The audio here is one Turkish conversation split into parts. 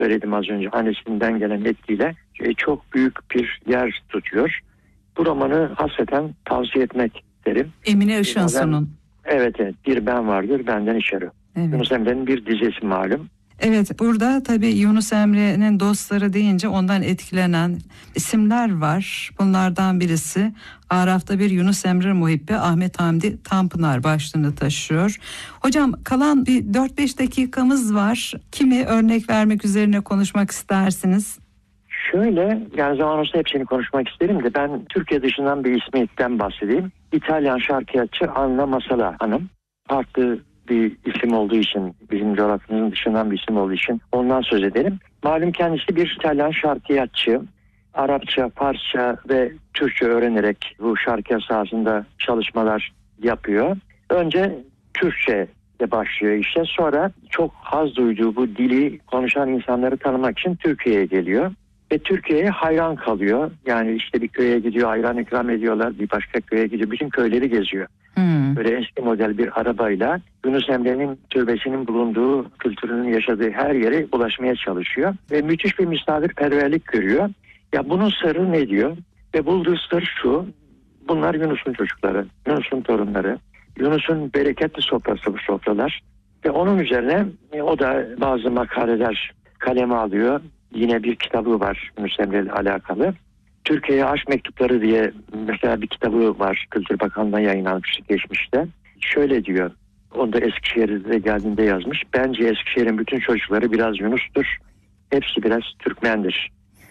söyledim az önce, annesinden gelen etkiyle çok büyük bir yer tutuyor. Bu romanı hasreten tavsiye etmek isterim. Emine Işınsu'nun. Evet, bir ben vardır, benden içeri. Evet. Yunus Emre'nin bir dizesi malum. Evet, burada tabii Yunus Emre'nin dostları deyince ondan etkilenen isimler var. Bunlardan birisi Araf'ta bir Yunus Emre muhibbi Ahmet Hamdi Tanpınar başlığını taşıyor. Hocam kalan bir 4-5 dakikamız var. Kimi örnek vermek üzerine konuşmak istersiniz? Şöyle, yani zaman olsa hepsini konuşmak isterim de ben Türkiye dışından bir ismitten bahsedeyim. İtalyan şarkıyatçı Anna Masala Hanım. Farklı bir isim olduğu için, bizim coğrafyamızın dışından bir isim olduğu için ondan söz edelim. Malum kendisi bir İtalyan şarkıyatçı. Arapça, Farsça ve Türkçe öğrenerek bu şarkı sahasında çalışmalar yapıyor. Önce Türkçe de başlıyor işte. Sonra çok haz duyduğu bu dili konuşan insanları tanımak için Türkiye'ye geliyor. Ve Türkiye'ye hayran kalıyor. Yani işte bir köye gidiyor, ayran ikram ediyorlar. Bir başka köye gidiyor. Bütün köyleri geziyor. Böyle eski model bir arabayla Yunus Emre'nin türbesinin bulunduğu, kültürünün yaşadığı her yere ulaşmaya çalışıyor. Ve müthiş bir misafirperverlik görüyor. Ya bunun sırrı ne diyor? Ve bulduğu sır şu: bunlar Yunus'un çocukları, Yunus'un torunları. Yunus'un bereketli sofrası bu sofralar. Ve onun üzerine o da bazı makaleler kaleme alıyor. Yine bir kitabı var Yunus Emre ile alakalı. Türkiye'ye Aşk Mektupları diye mesela bir kitabı var. Kültür Bakanlığı'ndan yayınlanmıştı geçmişte. Şöyle diyor. Onu da Eskişehir'de geldiğinde yazmış. Bence Eskişehir'in bütün çocukları biraz Yunus'tur. Hepsi biraz Türkmendir.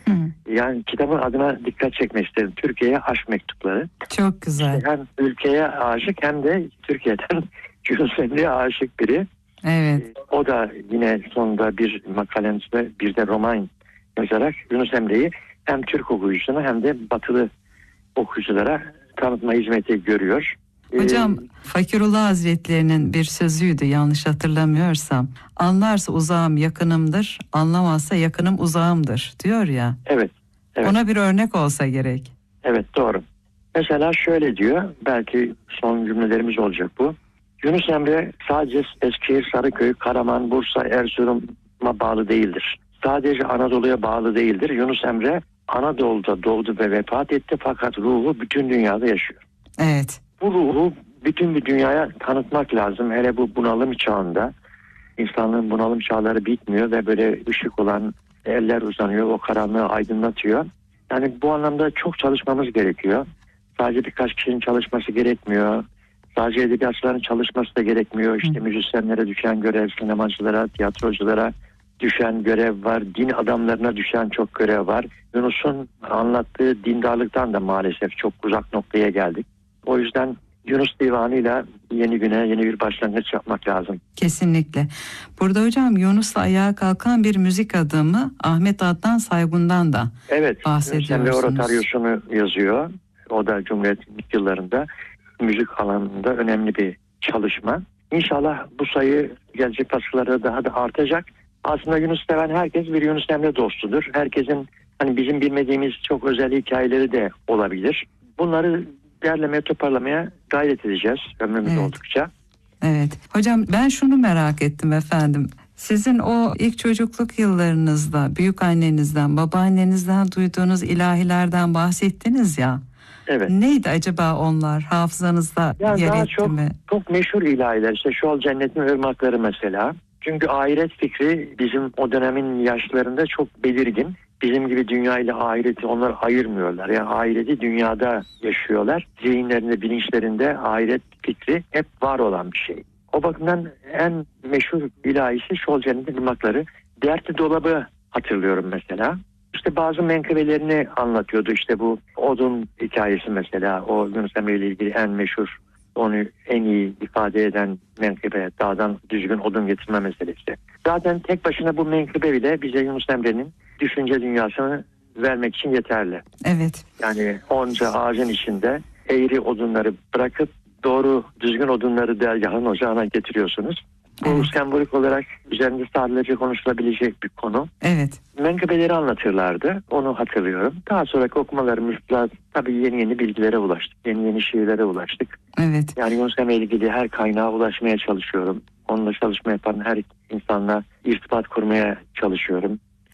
Yani kitabın adına dikkat çekmek isterim. Türkiye'ye Aşk Mektupları. Çok güzel. İşte hem ülkeye aşık hem de Türkiye'den Yunus Emre'ye aşık biri. Evet. O da yine sonunda bir makalemizde bir de roman yazarak Yunus Emre'yi hem Türk okuyucusuna hem de batılı okuyuculara tanıtma hizmeti görüyor. Hocam Fakirullah Hazretlerinin bir sözüydü yanlış hatırlamıyorsam. Anlarsa uzağım yakınımdır, anlamazsa yakınım uzağımdır diyor ya. Evet. Ona bir örnek olsa gerek. Evet, doğru. Mesela şöyle diyor, belki son cümlelerimiz olacak bu. Yunus Emre sadece Eskişehir, Sarıköy, Karaman, Bursa, Erzurum'a bağlı değildir. Sadece Anadolu'ya bağlı değildir. Yunus Emre Anadolu'da doğdu ve vefat etti fakat ruhu bütün dünyada yaşıyor. Evet. Bu ruhu bütün bir dünyaya tanıtmak lazım. Hele bu bunalım çağında. İnsanlığın bunalım çağları bitmiyor ve böyle ışık olan eller uzanıyor, o karanlığı aydınlatıyor. Yani bu anlamda çok çalışmamız gerekiyor. Sadece birkaç kişinin çalışması gerekmiyor. Sadece edebiyatçıların çalışması da gerekmiyor. İşte müzisyenlere düşen görev, sinemacılara, tiyatroculara düşen görev var. Din adamlarına düşen çok görev var. Yunus'un anlattığı dindarlıktan da maalesef çok uzak noktaya geldik. O yüzden Yunus Divanı'yla yeni güne yeni bir başlangıç yapmak lazım. Kesinlikle. Burada hocam Yunus'la ayağa kalkan bir müzik adamı Ahmet Adnan Saygun'dan da bahsediyorsunuz. Evet, Yunus Emre Oratoryosu'nu yazıyor. O da Cumhuriyet'in ilk yıllarında müzik alanında önemli bir çalışma. İnşallah bu sayı gelecek baskılarda daha da artacak. Aslında Yunus seven herkes bir Yunus Emre dostudur. Herkesin hani bizim bilmediğimiz çok özel hikayeleri de olabilir. Bunları derlemeye, toparlamaya gayret edeceğiz ömrümüz oldukça. Evet. Hocam ben şunu merak ettim efendim. Sizin o ilk çocukluk yıllarınızda büyük annenizden, babaannenizden duyduğunuz ilahilerden bahsettiniz ya. Evet. Neydi acaba onlar? Hafızanızda yer etti mi? Çok meşhur ilahiler. İşte şu ol cennetin ırmakları mesela. Çünkü ahiret fikri bizim o dönemin yaşlarında çok belirgin. Bizim gibi dünya ile ahireti onlar ayırmıyorlar. Yani ahireti dünyada yaşıyorlar. Zihinlerinde, bilinçlerinde ahiret fikri hep var olan bir şey. O bakımdan en meşhur ilahisi şu ol cennetin ırmakları. Dertli dolabı hatırlıyorum mesela. İşte bazı menkıbelerini anlatıyordu. İşte bu odun hikayesi mesela. O Yunus Emre ile ilgili en meşhur, onu en iyi ifade eden menkıbe, dağdan düzgün odun getirme meselesi. Zaten tek başına bu menkıbe bile bize Yunus Emre'nin düşünce dünyasını vermek için yeterli. Evet. Yani onca ağacın içinde eğri odunları bırakıp doğru düzgün odunları dergahın ocağına getiriyorsunuz. Bu sembolik olarak üzerinde sadece konuşulabilecek bir konu. Evet. Menkıbeleri anlatırlardı. Onu hatırlıyorum. Daha sonraki okumalarımızla tabii yeni bilgilere ulaştık. Yeni şiirlere ulaştık. Evet. Yani Yunus Emre ile ilgili her kaynağa ulaşmaya çalışıyorum. Onunla çalışma yapan her insanla irtibat kurmaya çalışıyorum.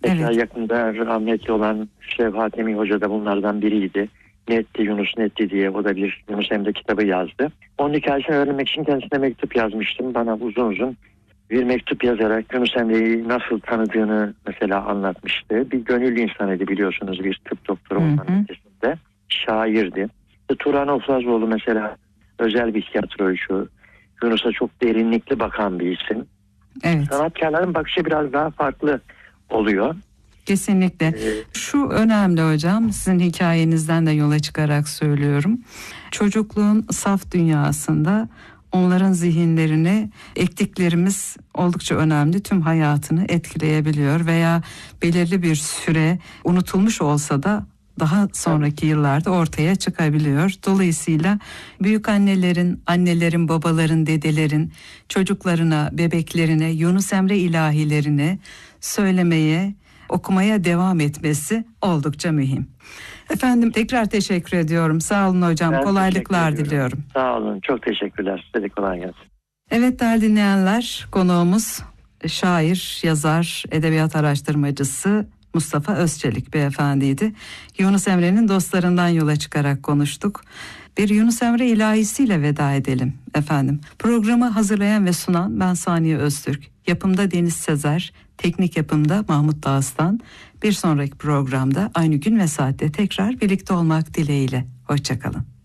Mesela Evet. yakında rahmetli olan Şevhat Emin Hoca da bunlardan biriydi. Netti Yunus Netti diye, o da bir Yunus Emre kitabı yazdı. Onun hikayesini öğrenmek için kendisine mektup yazmıştım. Bana uzun uzun bir mektup yazarak Yunus Emre'yi nasıl tanıdığını mesela anlatmıştı. Bir gönüllü insanıydı, biliyorsunuz, bir tıp doktoru olmanın ötesinde. Şairdi. Turan Oflazoğlu mesela özel bir tiyatrocu. Yunus'a çok derinlikli bakan bir isim. Evet. Sanatkarların bakışı biraz daha farklı oluyor. Kesinlikle. Şu önemli hocam, sizin hikayenizden de yola çıkarak söylüyorum. Çocukluğun saf dünyasında onların zihinlerini ektiklerimiz oldukça önemli. Tüm hayatını etkileyebiliyor veya belirli bir süre unutulmuş olsa da daha sonraki yıllarda ortaya çıkabiliyor. Dolayısıyla büyük annelerin, annelerin, babaların, dedelerin çocuklarına, bebeklerine, Yunus Emre ilahilerini söylemeye, okumaya devam etmesi oldukça mühim. Efendim, tekrar teşekkür ediyorum. Sağ olun hocam. Ben Kolaylıklar teşekkür ediyorum. diliyorum. Sağ olun. Çok teşekkürler. Size de kolay gelsin. Evet değerli dinleyenler, konuğumuz şair, yazar, edebiyat araştırmacısı Mustafa Özçelik beyefendiydi. Yunus Emre'nin dostlarından yola çıkarak konuştuk. Bir Yunus Emre ilahisiyle veda edelim efendim. Programı hazırlayan ve sunan ben Saniye Öztürk. Yapımda Deniz Sezer, teknik yapımda Mahmut Dağıstan. Bir sonraki programda aynı gün ve saatte tekrar birlikte olmak dileğiyle. Hoşçakalın.